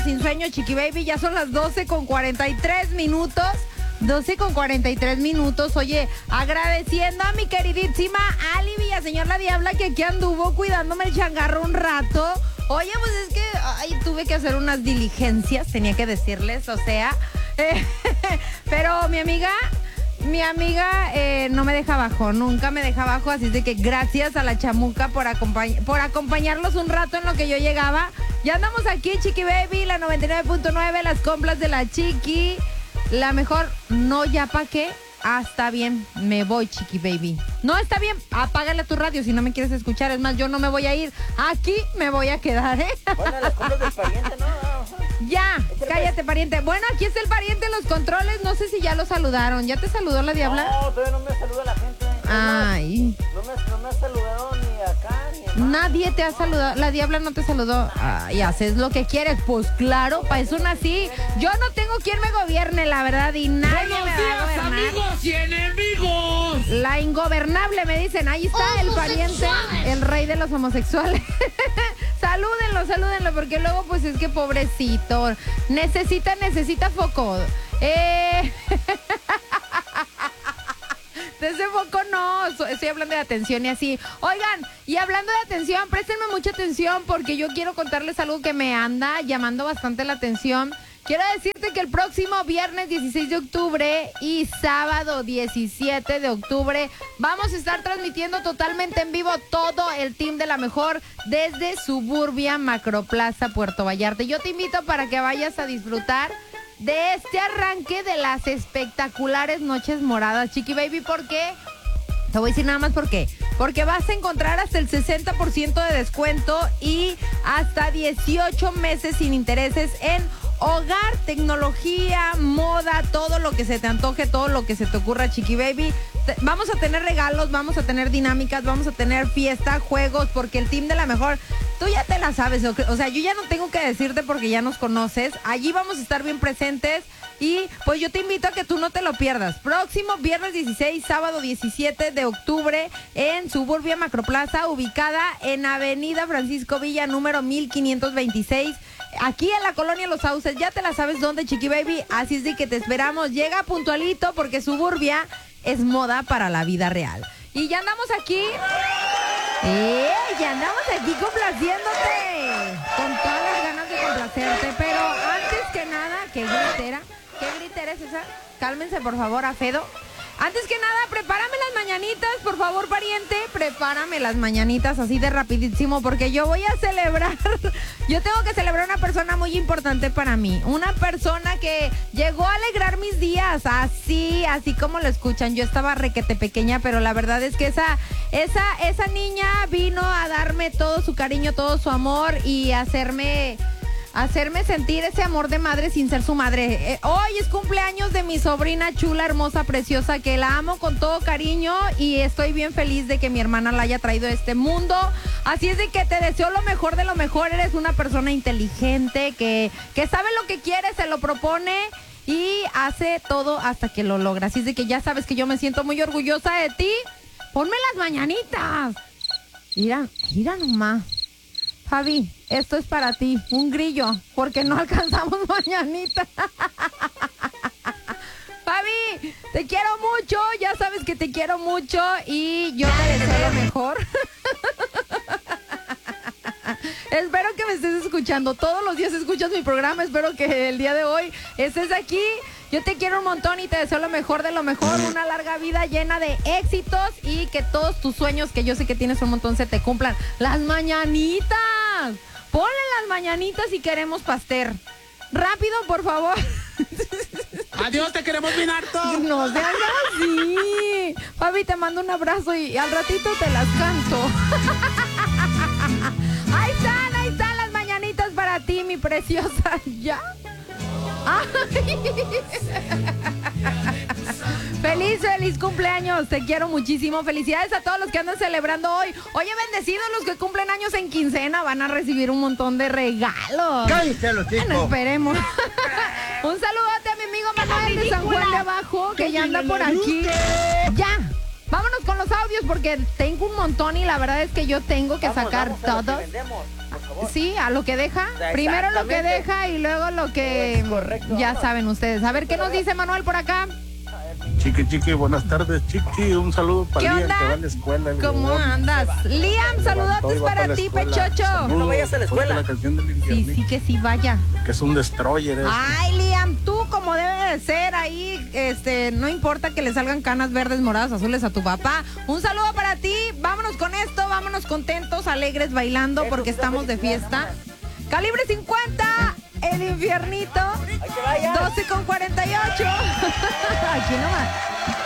sin sueño, Chiqui Baby. Ya son las 12:43 minutos. 12:43 minutos. Oye, agradeciendo a mi queridísima Ali Villaseñor la Diabla, que aquí anduvo cuidándome el changarro un rato. Oye, pues es que tuve que hacer unas diligencias, tenía que decirles, o sea. Pero mi amiga no me deja abajo, nunca me deja abajo, así de que gracias a la chamuca por acompañarlos un rato en lo que yo llegaba. Ya andamos aquí, Chiqui Baby, la 99.9, las compras de la Chiqui. La mejor, no, ya pa' qué. Está bien, me voy, Chiqui Baby. No, está bien, apágale a tu radio si no me quieres escuchar. Es más, yo no me voy a ir. Aquí me voy a quedar, ¿eh? Bueno, las compras del pariente, ¿no? Ya, cállate, pariente. Bueno, aquí está el pariente en los controles. No sé si ya lo saludaron. ¿Ya te saludó la Diabla? No, todavía no me saluda la gente. Ay. No me ha saludado ni acá, ni acá. Nadie te ha saludado. La Diabla no te saludó. Ay, haces lo que quieres. Pues claro, para eso nací. Yo no tengo quien me gobierne, la verdad, y nadie me va a gobernar. Amigos y enemigos. La ingobernable, me dicen. Ahí está el pariente, el rey de los homosexuales. Salúdenlo, porque luego pues es que pobrecito. Necesita foco. De ese foco no, estoy hablando de atención y así. Oigan, y hablando de atención, préstenme mucha atención porque yo quiero contarles algo que me anda llamando bastante la atención. Quiero decirte que el próximo viernes 16 de octubre y sábado 17 de octubre vamos a estar transmitiendo totalmente en vivo todo el team de la mejor desde Suburbia Macroplaza Puerto Vallarta. Yo te invito para que vayas a disfrutar de este arranque de las espectaculares noches moradas, Chiqui Baby. ¿Por qué? Te voy a decir nada más por qué. Porque vas a encontrar hasta el 60% de descuento y hasta 18 meses sin intereses en hogar, tecnología, moda, todo lo que se te antoje, todo lo que se te ocurra, Chiqui Baby. Vamos a tener regalos, vamos a tener dinámicas, vamos a tener fiesta, juegos, porque el team de la mejor, tú ya te la sabes, o sea, yo ya no tengo que decirte porque ya nos conoces. Allí vamos a estar bien presentes y pues yo te invito a que tú no te lo pierdas. Próximo viernes 16, sábado 17 de octubre en Suburbia Macroplaza, ubicada en Avenida Francisco Villa, número 1526. Aquí en la Colonia Los Sauces, ya te la sabes dónde, Chiqui Baby, así es de que te esperamos. Llega puntualito porque Suburbia es moda para la vida real. Y ya andamos aquí, complaciéndote, con todas las ganas de complacerte, pero antes que nada, ¿qué gritera es esa? Cálmense, por favor, a Fedo. Antes que nada, prepárame las mañanitas, por favor, pariente. Prepárame las mañanitas así de rapidísimo, porque yo voy a celebrar. Yo tengo que celebrar a una persona muy importante para mí. Una persona que llegó a alegrar mis días, así como lo escuchan. Yo estaba requete pequeña, pero la verdad es que esa niña vino a darme todo su cariño, todo su amor y hacerme sentir ese amor de madre sin ser su madre. Hoy es cumpleaños de mi sobrina chula, hermosa, preciosa, que la amo con todo cariño y estoy bien feliz de que mi hermana la haya traído a este mundo. Así es de que te deseo lo mejor de lo mejor. Eres una persona inteligente que sabe lo que quiere, se lo propone y hace todo hasta que lo logra. Así es de que ya sabes que yo me siento muy orgullosa de ti. Ponme las mañanitas. Mira nomás. Javi, esto es para ti, un grillo, porque no alcanzamos mañanita. Fabi, te quiero mucho, ya sabes que te quiero mucho y yo te deseo lo mejor. Espero que me estés escuchando, todos los días escuchas mi programa, espero que el día de hoy estés aquí. Yo te quiero un montón y te deseo lo mejor de lo mejor, una larga vida llena de éxitos y que todos tus sueños, que yo sé que tienes un montón, se te cumplan. ¡Las mañanitas! Ponle las mañanitas y queremos pastel. Rápido, por favor. Adiós, te queremos bien harto. No seas así. Fabi, te mando un abrazo y al ratito te las canto. Ahí están las mañanitas para ti, mi preciosa. ¿Ya? Feliz cumpleaños, te quiero muchísimo. Felicidades a todos los que andan celebrando hoy. Oye, bendecidos los que cumplen años en quincena, van a recibir un montón de regalos. ¡Cállate los chicos! Bueno, esperemos. Un saludote a mi amigo Manuel de San Juan de Abajo, que ya anda por aquí. Ya, vámonos con los audios porque tengo un montón y la verdad es que yo tengo que sacar todo. Sí, a lo que deja. Primero lo que Exactamente. deja y luego lo que Es correcto, ya vamos. saben ustedes. A ver, ¿qué nos dice Manuel por acá? Chiqui, buenas tardes, Chiqui. Un saludo ¿Qué para Liam, onda? que va a la escuela. ¿Cómo andas? Liam, saludotes para ti, Pechocho. No vayas a la escuela. La canción del Sí, infierno, sí que sí, vaya. que es un destroyer. Ay, Liam, tú como debe de ser ahí, no importa que le salgan canas verdes, moradas, azules a tu papá. Un saludo para ti. Vámonos con esto, vámonos contentos, alegres, bailando porque estamos de fiesta. Calibre 50, el infiernito. Hay que vaya. 12:48. Aquí nomás.